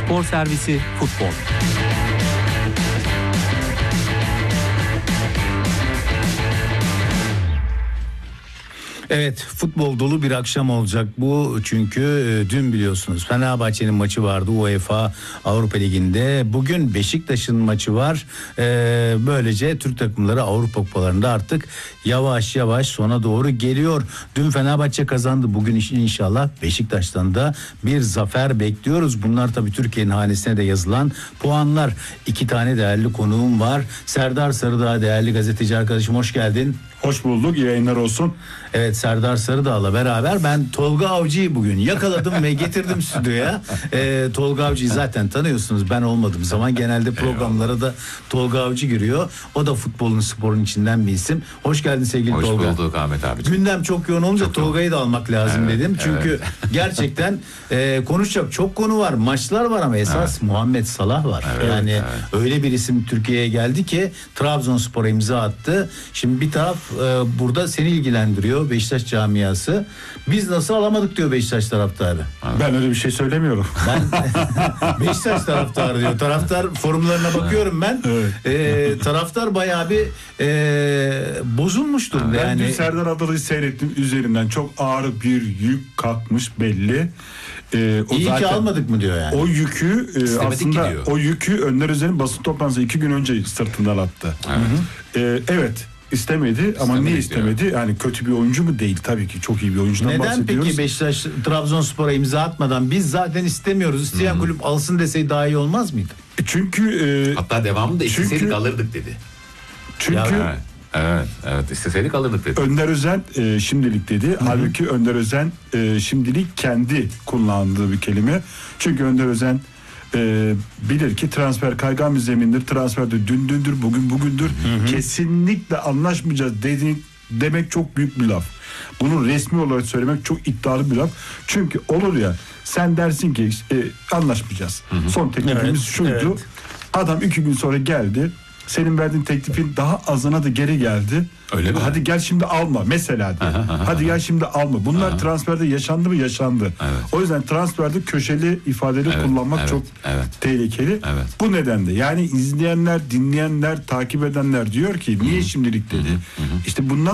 Spor Servisi Futbol. Evet, futbol dolu bir akşam olacak bu, çünkü dün biliyorsunuz Fenerbahçe'nin maçı vardı UEFA Avrupa Ligi'nde. Bugün Beşiktaş'ın maçı var. Böylece Türk takımları Avrupa kupalarında artık yavaş yavaş sona doğru geliyor. Dün Fenerbahçe kazandı. Bugün inşallah Beşiktaş'tan da bir zafer bekliyoruz. Bunlar tabii Türkiye'nin hanesine de yazılan puanlar. 2 tane değerli konuğum var. Serdar Sarıdağ, değerli gazeteci arkadaşım, hoş geldin. Hoş bulduk, yayınlar olsun. Evet, Serdar Sarıdağ'la beraber ben Tolga Avcı'yı bugün yakaladım ve getirdim stüdyoya. Tolga Avcı'yı zaten tanıyorsunuz, ben olmadığım zaman genelde programlara da Tolga Avcı giriyor. O da futbolun, sporun içinden bir isim. Hoş geldin sevgili Tolga. Hoş bulduk Ahmet abi. Gündem çok yoğun olunca Tolga'yı da almak lazım dedim. Çünkü gerçekten konuşacak çok konu var, maçlar var ama esas Muhammed Salah var. Öyle bir isim Türkiye'ye geldi ki Trabzonspor'a imza attı. Şimdi bir taraf burada seni ilgilendiriyor, Beşiktaş camiası. Biz nasıl alamadık diyor Beşiktaş taraftarı. Ben öyle bir şey söylemiyorum. Ben Beşiktaş taraftarı diyor. Taraftar forumlarına bakıyorum ben. Taraftar bayağı bir bozulmuş durumda. Ben yani dün Serdar Adalı'yı seyrettim, üzerinden çok ağır bir yük kalkmış belli. İyi ki almadık mı diyor yani. O yükü aslında diyor. o yükü Önder Özen'in basın toplantısı 2 gün önce sırtından attı. Evet. İstemedi ama niye istemedi? Diyor. Yani kötü bir oyuncu mu değil, tabii ki çok iyi bir oyuncudan neden bahsediyoruz. peki Beşiktaş Trabzonspor'a imza atmadan biz zaten istemiyoruz, isteyen kulüp alsın deseydi daha iyi olmaz mıydı? Çünkü hatta devamında isteseydik alırdık dedi. Çünkü evet isteseydik alırdık dedi. Önder Özen şimdilik dedi. Halbuki Önder Özen şimdilik kendi kullandığı bir kelime. Çünkü Önder Özen bilir ki transfer kaygan bir zemindir. Transferde dündür, bugündür. Kesinlikle anlaşmayacağız demek çok büyük bir laf. Bunu resmi olarak söylemek çok iddialı bir laf. Çünkü olur ya, sen dersin ki anlaşmayacağız. Son teklifimiz şuydu. Evet. Adam 2 gün sonra geldi. Senin verdiğin teklifin daha azına da geri geldi. Öyle mi? Hadi gel şimdi alma mesela diye. Hadi gel şimdi alma. Bunlar transferde yaşandı mı? Yaşandı. Evet. O yüzden transferde köşeli ifadeleri kullanmak çok tehlikeli. Evet. Bu nedenle yani izleyenler, dinleyenler, takip edenler diyor ki niye şimdilik dedi. İşte bundan